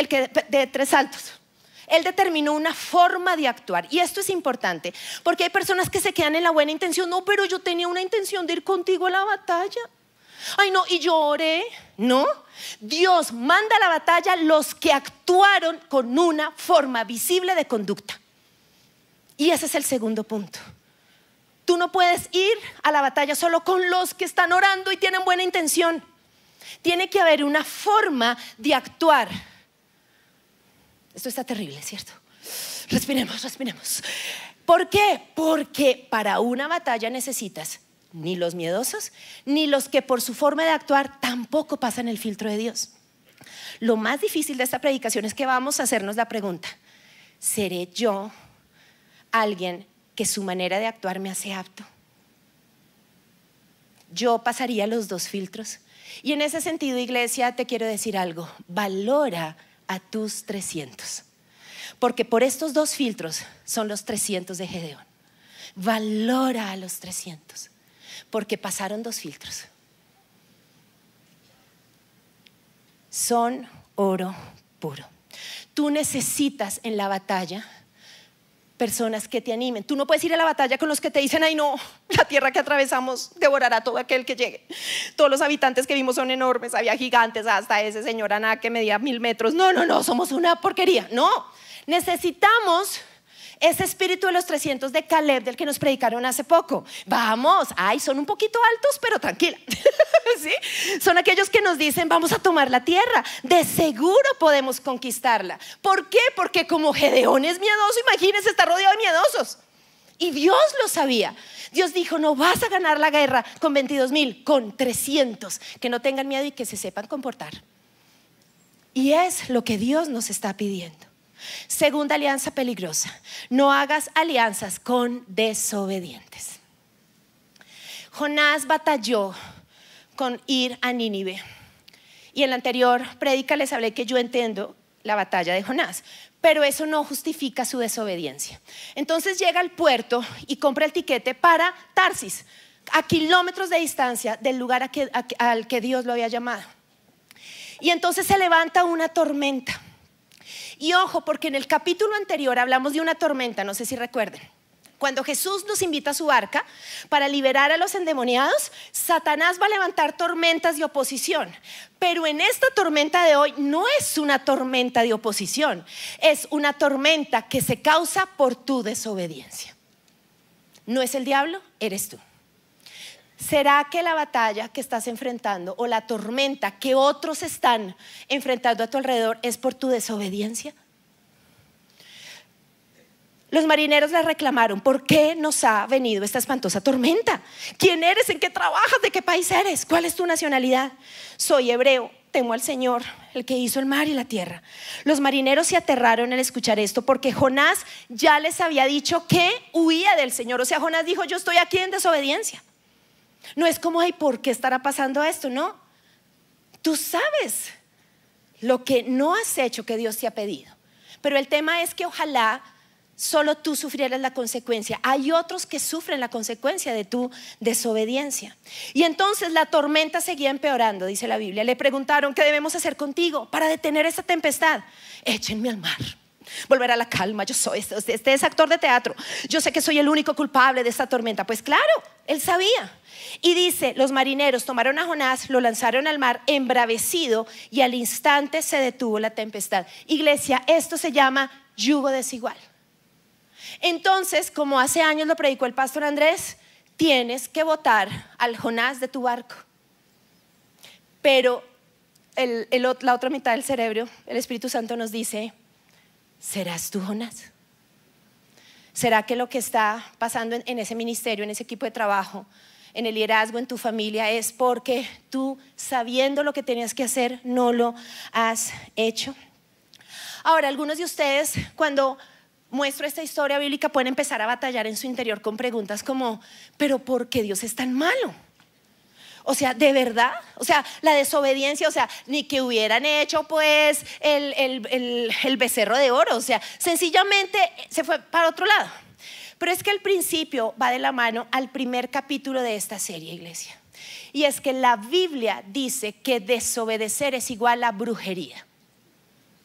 de 3 saltos. Él determinó una forma de actuar. Y esto es importante, porque hay personas que se quedan en la buena intención. No, pero yo tenía una intención de ir contigo a la batalla. Ay, no, y yo oré. No, Dios manda a la batalla los que actuaron con una forma visible de conducta. Y ese es el segundo punto. Tú no puedes ir a la batalla solo con los que están orando y tienen buena intención. Tiene que haber una forma de actuar. Esto está terrible, ¿cierto? Respiremos. ¿Por qué? Porque para una batalla necesitas ni los miedosos, ni los que por su forma de actuar tampoco pasan el filtro de Dios. Lo más difícil de esta predicación es que vamos a hacernos la pregunta: ¿seré yo alguien que su manera de actuar me hace apto? Yo pasaría los 2 filtros. Y en ese sentido, iglesia, te quiero decir algo: valora a tus 300, porque por estos 2 filtros son los 300 de Gedeón. Valora a los 300, porque pasaron 2 filtros. Son oro puro. Tú necesitas en la batalla personas que te animen. Tú no puedes ir a la batalla con los que te dicen: ay no, la tierra que atravesamos devorará a todo aquel que llegue. Todos los habitantes que vimos son enormes, había gigantes, hasta ese señor Aná que medía 1000 metros. No, somos una porquería. No, necesitamos ese espíritu de los 300 de Caleb, del que nos predicaron hace poco. Vamos, ay, son un poquito altos, pero tranquila. ¿Sí? Son aquellos que nos dicen: vamos a tomar la tierra, de seguro podemos conquistarla. ¿Por qué? Porque como Gedeón es miedoso, imagínense, está rodeado de miedosos. Y Dios lo sabía. Dios dijo: no vas a ganar la guerra con 22,000, con 300 que no tengan miedo y que se sepan comportar. Y es lo que Dios nos está pidiendo. Segunda alianza peligrosa: no hagas alianzas con desobedientes. Jonás batalló con ir a Nínive, y en la anterior prédica les hablé que yo entiendo la batalla de Jonás, pero eso no justifica su desobediencia. Entonces llega al puerto y compra el tiquete para Tarsis, a kilómetros de distancia del lugar al que Dios lo había llamado. Y entonces se levanta una tormenta. Y ojo, porque en el capítulo anterior hablamos de una tormenta, no sé si recuerden. Cuando Jesús nos invita a su barca para liberar a los endemoniados, Satanás va a levantar tormentas de oposición. Pero en esta tormenta de hoy no es una tormenta de oposición, es una tormenta que se causa por tu desobediencia. No es el diablo, eres tú. ¿Será que la batalla que estás enfrentando o la tormenta que otros están enfrentando a tu alrededor es por tu desobediencia? Los marineros le reclamaron: ¿por qué nos ha venido esta espantosa tormenta? ¿Quién eres? ¿En qué trabajas? ¿De qué país eres? ¿Cuál es tu nacionalidad? Soy hebreo, temo al Señor, el que hizo el mar y la tierra. Los marineros se aterraron al escuchar esto, porque Jonás ya les había dicho que huía del Señor. O sea, Jonás dijo: yo estoy aquí en desobediencia. No es como: ay, ¿por qué estará pasando esto? No, tú sabes lo que no has hecho que Dios te ha pedido. Pero el tema es que ojalá solo tú sufrieras la consecuencia. Hay otros que sufren la consecuencia de tu desobediencia. Y entonces la tormenta seguía empeorando, dice la Biblia. Le preguntaron: ¿qué debemos hacer contigo para detener esta tempestad? Échenme al mar, volverá la calma. Yo soy, este es actor de teatro, yo sé que soy el único culpable de esta tormenta. Pues claro, él sabía. Y dice: los marineros tomaron a Jonás, lo lanzaron al mar embravecido, y al instante se detuvo la tempestad. Iglesia, esto se llama yugo desigual. Entonces, como hace años lo predicó el pastor Andrés, tienes que botar al Jonás de tu barco. Pero la otra mitad del cerebro, el Espíritu Santo nos dice: ¿serás tú, Jonás? ¿Será que lo que está pasando en ese ministerio, en ese equipo de trabajo, en el liderazgo, en tu familia, es porque tú, sabiendo lo que tenías que hacer, no lo has hecho? Ahora, algunos de ustedes, cuando muestro esta historia bíblica, pueden empezar a batallar en su interior con preguntas como: ¿pero por qué Dios es tan malo? O sea, ¿de verdad? O sea, la desobediencia, o sea, ni que hubieran hecho pues el becerro de oro. O sea, sencillamente se fue para otro lado. Pero es que el principio va de la mano al primer capítulo de esta serie, iglesia. Y es que la Biblia dice que desobedecer es igual a brujería.